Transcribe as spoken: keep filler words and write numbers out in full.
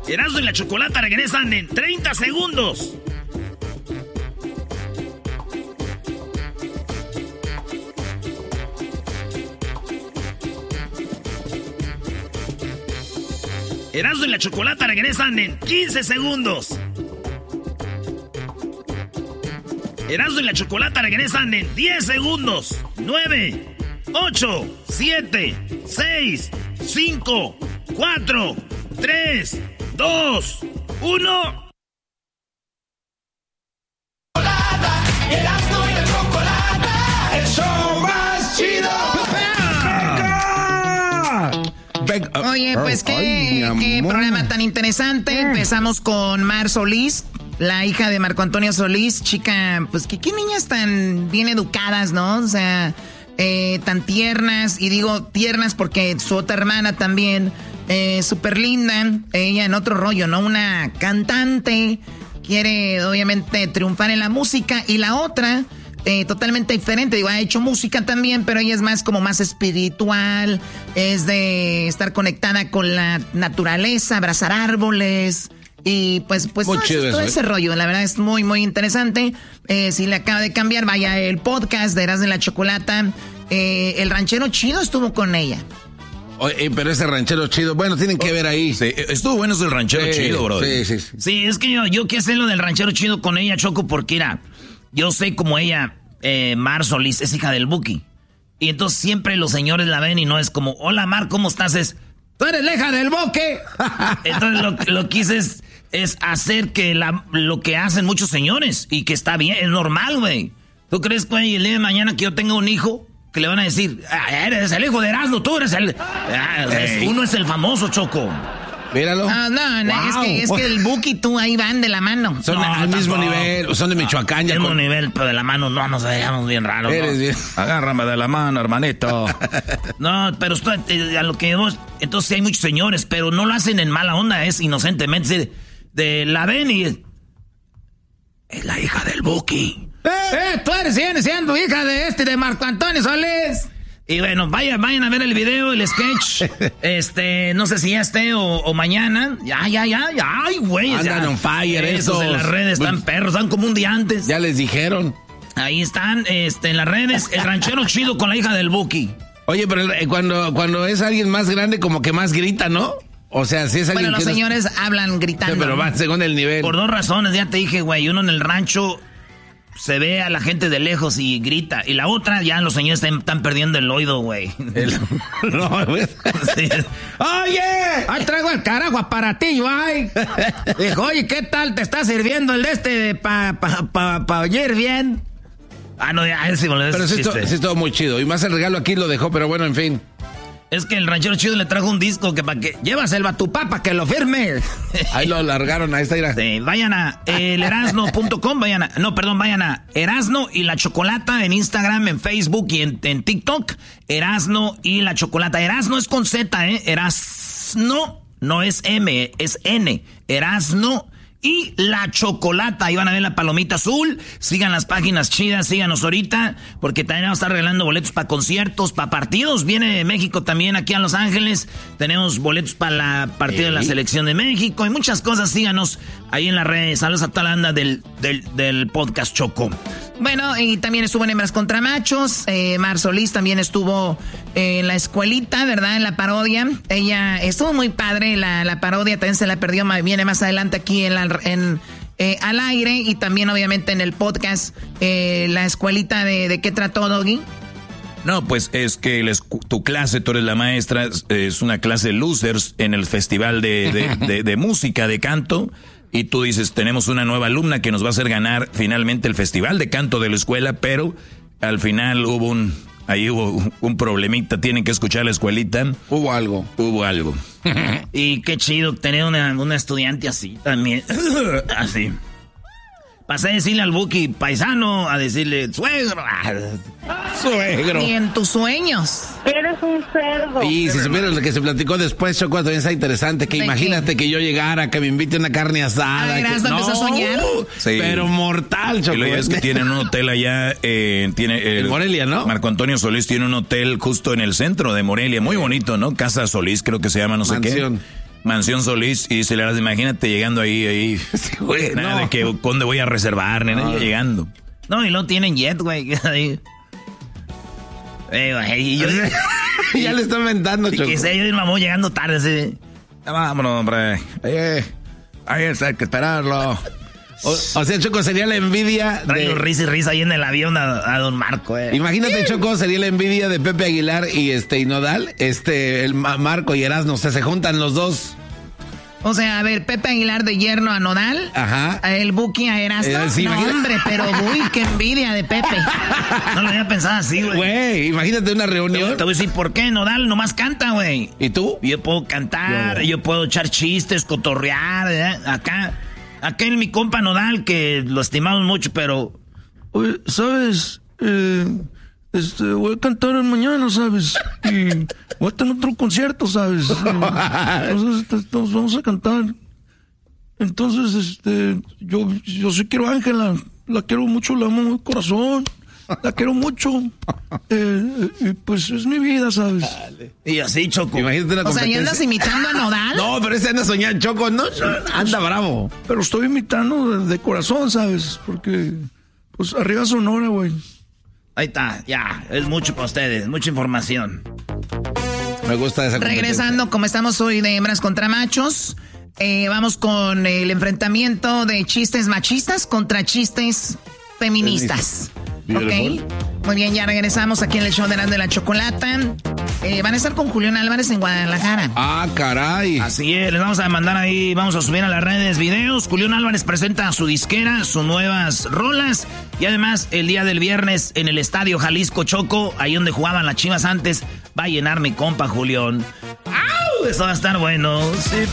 Erasmo y la Chocolata regresan en treinta segundos. Erasmo y la Chocolata regresan en quince segundos. Erasmo y la Chocolata regresan en diez segundos. nueve, ocho, siete, seis, cinco, cuatro, tres, dos, uno. Erasmo y la Chocolata, el show más chido. Oye, pues qué, Ay, qué programa tan interesante. Empezamos con Mar Solís, la hija de Marco Antonio Solís, chica, pues que qué niñas tan bien educadas, ¿no? O sea, eh, tan tiernas, y digo tiernas porque su otra hermana también, eh, súper linda, ella en otro rollo, ¿no? Una cantante, quiere obviamente triunfar en la música, y la otra... Eh, totalmente diferente, digo, ha hecho música también, pero ella es más como más espiritual, es de estar conectada con la naturaleza, abrazar árboles y pues, pues todo, eso, todo ese ¿eh? rollo, la verdad es muy, muy interesante. Eh, si le acaba de cambiar, vaya el podcast de Erasmo y la Chocolata, eh, el ranchero chido estuvo con ella. Oye, pero ese ranchero chido, bueno, tienen que ver ahí. Sí, estuvo bueno ese ranchero sí, chido, bro. Sí, sí, sí. Sí, es que yo, yo quiero hacer lo del ranchero chido con ella, Choco, porque era... Yo sé como ella, eh, Mar Solís, es hija del Buki. Y entonces siempre los señores la ven y no es como, hola Mar, ¿cómo estás? Es, tú eres la hija del Buki. Entonces lo, lo que hice es, es hacer que la, lo que hacen muchos señores y que está bien, es normal, güey. ¿Tú crees, güey, el día de mañana que yo tenga un hijo, que le van a decir, ah, eres el hijo de Erasmo, tú eres el... Ah, es, uno es el famoso, Choco. Míralo. Ah, no, no, wow. es, que, es que el Buki y tú ahí van de la mano. Son no, al mismo nivel, son de Michoacán. Ya mismo con... nivel, pero de la mano no nos dejamos bien raros. Eres ¿no? bien. Agárrame de la mano, hermanito. No, pero esto, a lo que vos, entonces hay muchos señores, pero no lo hacen en mala onda, es inocentemente. De, de la ven y es la hija del Buki. ¡Eh! eh tú eres siendo hija de este, de Marco Antonio Solís. Y bueno, vayan, vayan a ver el video, el sketch. Este, no sé si ya esté o, o mañana. Ya, ya, ya, ya. Ay, güey. Andan on fire esos. Esos en las redes están perros, están como un día antes. Ya les dijeron. Ahí están, este, en las redes, el ranchero chido con la hija del Buki. Oye, pero cuando, cuando es alguien más grande, como que más grita, ¿no? O sea, si es alguien bueno, los que señores no... hablan gritando. Sí, pero va según el nivel. Por dos razones, ya te dije, güey. Uno en el rancho... Se ve a la gente de lejos y grita. Y la otra, ya los señores están, están perdiendo el oído, güey. El... no, güey. Sí. ¡Oye! Ahí traigo el carajo para ti, güey. Dijo, oye, ¿qué tal te está sirviendo el de este para pa, pa, pa oír bien? Ah, no, ya, sí, bueno, pero sí, sí estuvo muy chido. Y más el regalo aquí lo dejó, pero bueno, en fin. Es que el ranchero chido le trajo un disco que para que... Llévaselo a tu papá que lo firme. Ahí lo largaron, ahí está. Irá. Sí, vayan a el erasno punto com, vayan a... No, perdón, vayan a Erasno y la Chocolata en Instagram, en Facebook y en, en TikTok. Erasno y la Chocolata. Erasno es con Z, ¿eh? Erasno, no es M, es N. Erasno y la Chocolata. Ahí van a ver la palomita azul. Sigan las páginas chidas, síganos ahorita, porque también vamos a estar regalando boletos para conciertos, para partidos. Viene México también aquí a Los Ángeles. Tenemos boletos para la partida de la selección de México y muchas cosas. Síganos ahí en las redes. Saludos a toda la banda del, del, del podcast Choco. Bueno, y también estuvo en Hembras contra Machos. Eh, Mar Solís también estuvo en la escuelita, ¿verdad? En la parodia. Ella estuvo muy padre. La, la parodia también se la perdió. Viene más adelante aquí en, la, en eh, al aire. Y también, obviamente, en el podcast. Eh, la escuelita de, de qué trató, Doggy. No, pues es que el, tu clase, tú eres la maestra, es una clase de losers en el festival de, de, de, de música, de canto. Y tú dices, tenemos una nueva alumna que nos va a hacer ganar finalmente el festival de canto de la escuela, pero al final hubo un, ahí hubo un problemita, tienen que escuchar la escuelita. Hubo algo. Hubo algo. Y qué chido tener una, una estudiante así también. Así. Pasé a decirle al Buki paisano, a decirle suegro. Suegro. Y en tus sueños. Eres un cerdo. Y si supieras lo que se platicó después, Choco, también está interesante. Que imagínate que yo llegara, que me invite a una carne asada. Ay, que... No, a soñar. Sí. Pero mortal, Choco. Y lo es que tienen un hotel allá, eh, tiene... En Morelia, ¿no? Marco Antonio Solís tiene un hotel justo en el centro de Morelia. Muy bonito, ¿no? Casa Solís creo que se llama, no sé Mansión. qué. Mansión Solís, y se le das, imagínate llegando ahí, ahí. Sí, güey, nada no. de que dónde voy a reservar, nena, no. llegando. No, y no tienen jet, güey. Eh, güey, yo, ya le están inventando, Choco. Que sé, yo y el mamón llegando tarde, así. Vámonos, hombre. Ahí, ahí está, hay que esperarlo. O, o sea, Choco, sería la envidia de... risa y risa ahí en el avión a, a Don Marco, eh. Imagínate, Choco, sería la envidia de Pepe Aguilar y este y Nodal, este, el Marco y Erasmo, o sea, se juntan los dos. O sea, a ver, Pepe Aguilar de yerno a Nodal. Ajá. El Buki a Erasmo. Eh, sí, no, imagínate. Hombre, pero uy, qué envidia de Pepe. No lo había pensado así, güey. Güey, imagínate una reunión. Te voy a decir, ¿por qué? Nodal nomás canta, güey. ¿Y tú? Yo puedo cantar, no. yo puedo echar chistes, cotorrear, ¿eh? Acá... Acá en mi compa Nodal, que lo estimamos mucho, pero... Oye, ¿sabes? Eh, este, voy a cantar mañana, ¿sabes? Y voy a tener otro concierto, ¿sabes? Eh, entonces, nos vamos a cantar. Entonces, este, yo, yo sí quiero a Ángela. La quiero mucho, la amo de corazón. La quiero mucho. Eh, eh, pues es mi vida, ¿sabes? Y así, Choco. Imagínate una o sea, ¿ya andas imitando a Nodal? No, pero ese anda soñando, Choco. No, anda bravo. Pero estoy imitando de, de corazón, ¿sabes? Porque, pues, arriba Sonora, güey. Ahí está, ya. Es mucho para ustedes. Mucha información. Me gusta esa Regresando, como estamos hoy de hembras contra machos, eh, vamos con el enfrentamiento de chistes machistas contra chistes feministas. Ok, muy bien, ya regresamos aquí en el show de Erasmo de la Chocolata. Eh, van a estar con Julián Álvarez en Guadalajara. Ah, caray. Así es, les vamos a mandar ahí, vamos a subir a las redes videos. Julián Álvarez presenta a su disquera, sus nuevas rolas. Y además, el día del viernes en el Estadio Jalisco Choco, ahí donde jugaban las Chivas antes, va a llenar mi compa Julián. ¡Au! Eso va a estar bueno. Sí.